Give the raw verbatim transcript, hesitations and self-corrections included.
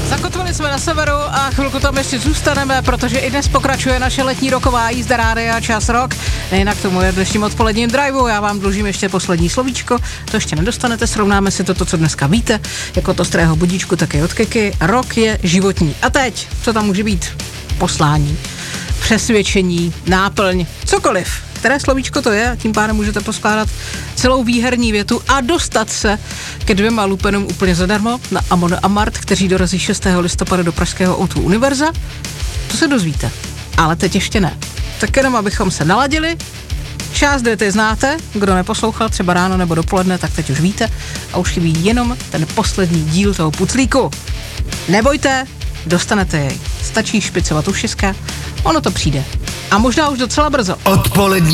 Zakotvili jsme na severu a chvilku tam ještě zůstaneme, protože i dnes pokračuje naše letní roková jízda Rádia Čas Rock. Nejinak tomu je v dnešním odpoledním driveu. Já vám dlužím ještě poslední slovíčko, to ještě nedostanete, srovnáme si to, to, co dneska víte, jako to strého budíčku, tak i od Kiky. Rok je životní. A teď, co tam může být? Poslání, přesvědčení, náplň, cokoliv. Které slovíčko to je a tím pádem můžete poskládat celou výherní větu a dostat se ke dvěma lupenům úplně zadarmo na Amon a Mart, kteří dorazí šestého listopadu do pražského ó dvě Univerza. To se dozvíte, ale teď ještě ne. Tak jenom abychom se naladili. Část věty znáte, kdo neposlouchal třeba ráno nebo dopoledne, tak teď už víte a už chybí jenom ten poslední díl toho puclíku. Nebojte, dostanete jej. Stačí špicovat ušiska, ono to přijde. A možná už docela brzo. Odpolední